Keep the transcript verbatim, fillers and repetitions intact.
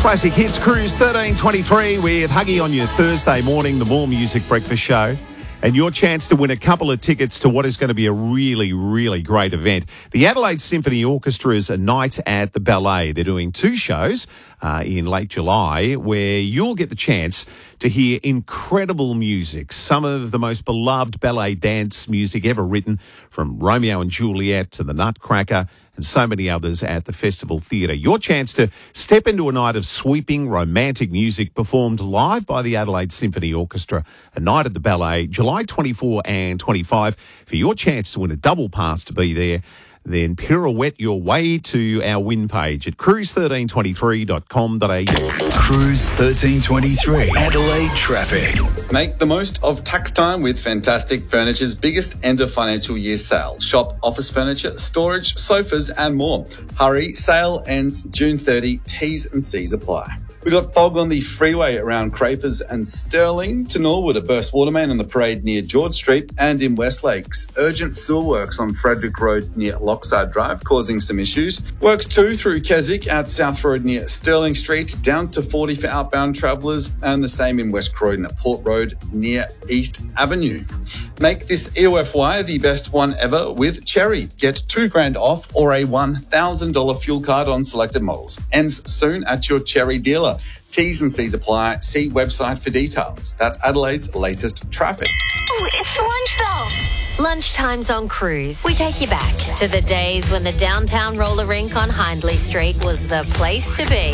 Classic Hits Cruise thirteen twenty-three with Huggy on your Thursday morning, the More Music Breakfast Show. And your chance to win a couple of tickets to what is going to be a really, really great event. The Adelaide Symphony Orchestra's A Night at the Ballet. They're doing two shows uh, in late July where you'll get the chance to hear incredible music. Some of the most beloved ballet dance music ever written, from Romeo and Juliet to The Nutcracker and so many others at the Festival Theatre. Your chance to step into a night of sweeping romantic music performed live by the Adelaide Symphony Orchestra, A Night at the Ballet, July twenty-fourth and twenty-fifth. For your chance to win a double pass to be there, then pirouette your way to our win page at cruise thirteen twenty-three dot com dot a u. Cruise thirteen twenty-three, Adelaide traffic. Make the most of tax time with Fantastic Furniture's biggest end of financial year sale. Shop office furniture, storage, sofas and more. Hurry, sale ends June thirtieth. T's and C's apply. We've got fog on the freeway around Crafers and Stirling to Norwood, a burst water main on the parade near George Street, and in West Lakes. Urgent sewer works on Frederick Road near Lockside Drive, causing some issues. Works too through Keswick at South Road near Stirling Street, down to forty for outbound travellers, and the same in West Croydon at Port Road near East Avenue. Make this E O F Y the best one ever with Cherry. Get two grand off or a one thousand dollars fuel card on selected models. Ends soon at your Cherry dealer. T's and C's apply. See website for details. That's Adelaide's latest traffic. Oh, it's the lunch bell. Lunchtime's on Cruise. We take you back to the days when the downtown roller rink on Hindley Street was the place to be.